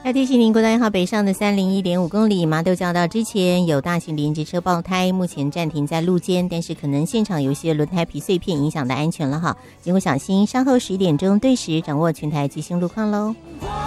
要提醒您，国道1号北上的301.5公里麻豆交道之前有大型连接车爆胎，目前暂停在路肩，但是可能现场有一些轮胎皮碎片影响的安全了哈，经过小心，稍后11点钟对时掌握全台最新路况喽。